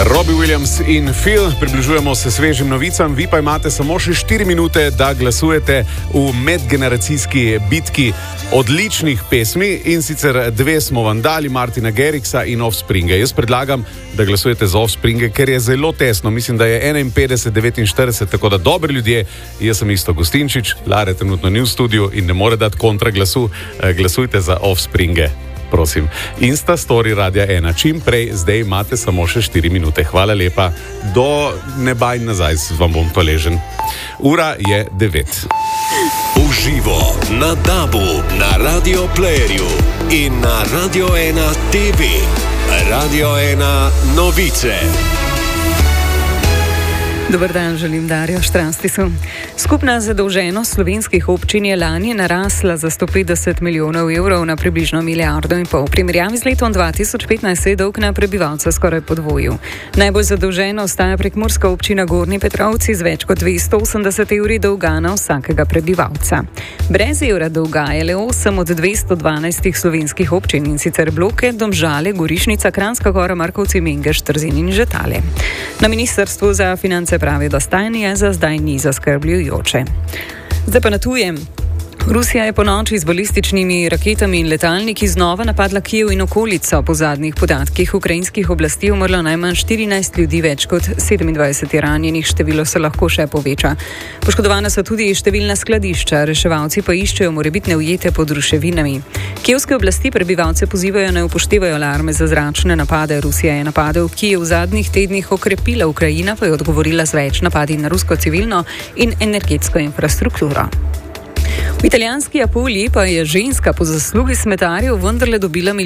Robbie Williams in Phil, približujemo se svežim novicam, vi pa imate samo še 4 minute, da glasujete v medgeneracijski bitki odličnih pesmi, in sicer 2 smo vam dali, Martina Garrixa in Offspringe. Jaz predlagam, da glasujete za Offspringe, ker je zelo tesno, mislim, da je 51-49, tako da dobri ljudje, jaz sem Isto Gustinčič, Lare trenutno ni v studiu in ne more dati kontra glasu, glasujte za Offspringe. Prosim. Insta Story Radia 1. Čim prej, zdaj imate samo še 4 minute. Hvala lepa. Do neba in nazaj vam bom hvaležen. Ura je 9. Uživo na DAB-u, na Radio Playerju in na Radio 1 TV. Radio 1 novice. Dober dan, želim Darjo Štranstisu. Skupna zadolženost slovenskih občin je lani narasla za 150 milijonov evrov na približno 1,5 milijarde. V primerjavi z letom 2015 se je dolg na prebivalca skoraj podvojil. Najbolj zadolžena ostaja prekmurska občina Gornji Petrovci z več kot 280 evri dolga na vsakega prebivalca. Brez evra dolga je le 8 od 212 slovenskih občin, in sicer Bloke, Domžale, Gorišnica, Kranjska Gora, Markovci, Mengeš, Trzin in Žetale. Na Ministrstvu za finance pravi, da stanje za zdaj ni zaskrbljujoče. Zdaj pa na tujem. Rusija je ponoči z balističnimi raketami in letalniki znova napadla Kijev in okolico. Po zadnjih podatkih ukrajinskih oblasti je umrlo najmanj 14 ljudi, več kot 27 ranjenih, število se lahko še poveča. Poškodovana so tudi številna skladišča, reševalci pa iščejo morebitne ujete pod ruševinami. Kijevske oblasti prebivalce pozivajo, naj upoštevajo alarme za zračne napade. Rusija je napade v Kijev v zadnjih tednih okrepila, Ukrajina pa je odgovorila z več napadi na rusko civilno in energetsko infrastrukturo. V italijanski Apuliji pa je ženska po zaslugi smetarjev vendarle dobila